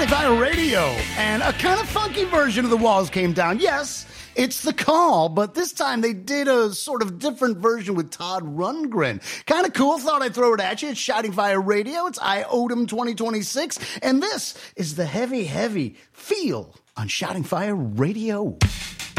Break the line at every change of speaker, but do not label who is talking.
Shouting Fire Radio, and a kind of funky version of The Walls Came Down. Yes, it's The Call, but this time they did a sort of different version with Todd Rundgren. Kind of cool. Thought I'd throw it at you. It's Shouting Fire Radio. It's IOTM 2026, and this is the heavy, heavy feel on Shouting Fire Radio.